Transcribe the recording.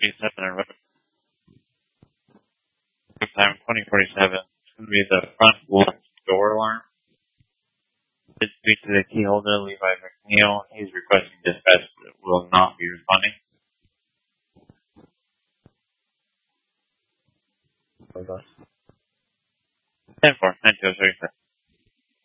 37 and road. Time 2047. It's going to be the front left door alarm. Did speak to the key holder, Levi McNeil. He's requesting dispatch that will not be responding. Hold on. 10-4, 9-2, sorry, sir.